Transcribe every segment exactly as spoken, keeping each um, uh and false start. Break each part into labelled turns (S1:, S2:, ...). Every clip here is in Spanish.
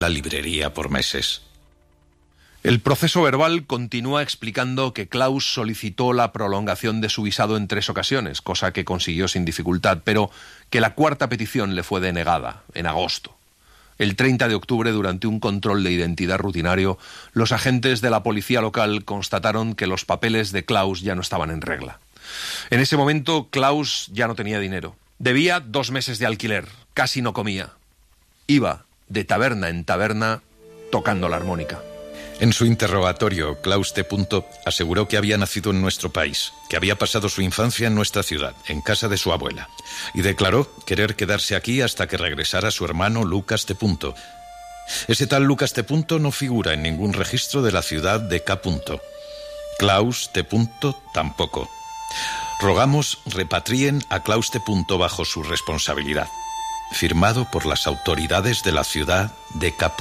S1: la librería por meses.
S2: El proceso verbal continúa explicando que Klaus solicitó la prolongación de su visado en tres ocasiones, cosa que consiguió sin dificultad, pero que la cuarta petición le fue denegada, en agosto. El treinta de octubre, durante un control de identidad rutinario, los agentes de la policía local constataron que los papeles de Klaus ya no estaban en regla. En ese momento, Klaus ya no tenía dinero. Debía dos meses de alquiler, casi no comía. Iba de taberna en taberna tocando la armónica.
S1: En su interrogatorio, Klaus T. aseguró que había nacido en nuestro país, que había pasado su infancia en nuestra ciudad, en casa de su abuela, y declaró querer quedarse aquí hasta que regresara su hermano Lucas T. Ese tal Lucas T. no figura en ningún registro de la ciudad de K. Klaus T. tampoco. Rogamos repatrien a Klaus T. bajo su responsabilidad. Firmado por las autoridades de la ciudad de K.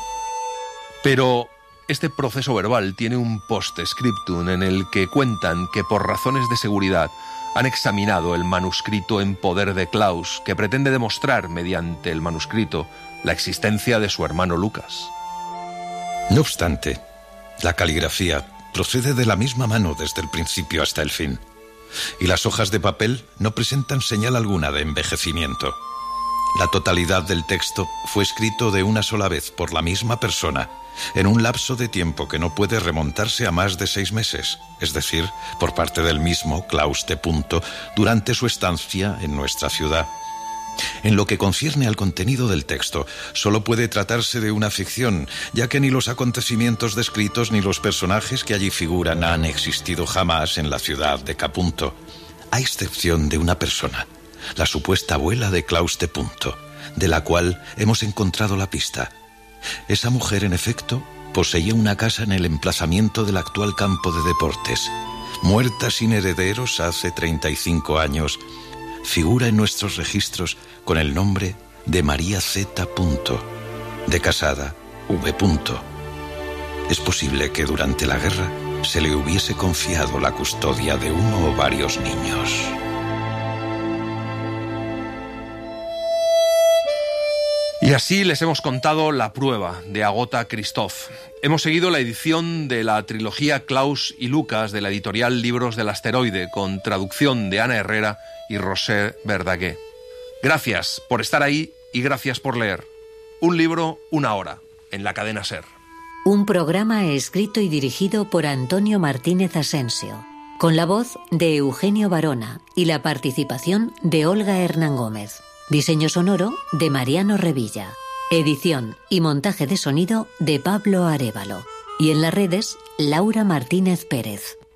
S2: Pero este proceso verbal tiene un post-scriptum en el que cuentan que por razones de seguridad han examinado el manuscrito en poder de Klaus, que pretende demostrar mediante el manuscrito la existencia de su hermano Lucas.
S1: No obstante, la caligrafía procede de la misma mano desde el principio hasta el fin, y las hojas de papel no presentan señal alguna de envejecimiento. La totalidad del texto fue escrito de una sola vez por la misma persona, en un lapso de tiempo que no puede remontarse a más de seis meses, es decir, por parte del mismo Klaus T. durante su estancia en nuestra ciudad. En lo que concierne al contenido del texto, solo puede tratarse de una ficción, ya que ni los acontecimientos descritos ni los personajes que allí figuran han existido jamás en la ciudad de K. A excepción de una persona, la supuesta abuela de Klaus T., de la cual hemos encontrado la pista. Esa mujer, en efecto, poseía una casa en el emplazamiento del actual campo de deportes. Muerta sin herederos hace treinta y cinco años, figura en nuestros registros con el nombre de María Z. De casada, V. Es posible que durante la guerra se le hubiese confiado la custodia de uno o varios niños.
S2: Y así les hemos contado la prueba de Agota Christoph. Hemos seguido la edición de la trilogía Klaus y Lucas de la editorial Libros del Asteroide, con traducción de Ana Herrera y Roser Verdaguer. Gracias por estar ahí y gracias por leer. Un libro, una hora, en la cadena SER.
S3: Un programa escrito y dirigido por Antonio Martínez Asensio, con la voz de Eugenio Barona y la participación de Olga Hernán Gómez. Diseño sonoro de Mariano Revilla. Edición y montaje de sonido de Pablo Arévalo. Y en las redes, Laura Martínez Pérez.